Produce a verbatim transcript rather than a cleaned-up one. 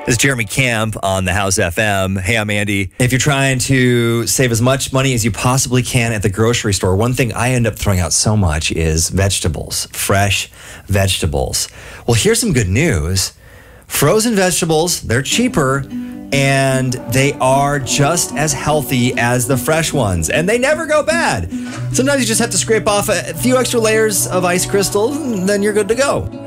This is Jeremy Camp on the House F M. Hey, I'm Andy. If you're trying to save as much money as you possibly can at the grocery store, one thing I end up throwing out so much is vegetables, fresh vegetables. Well, here's some good news. Frozen vegetables, they're cheaper, and they are just as healthy as the fresh ones, and they never go bad. Sometimes you just have to scrape off a few extra layers of ice crystals, and then you're good to go.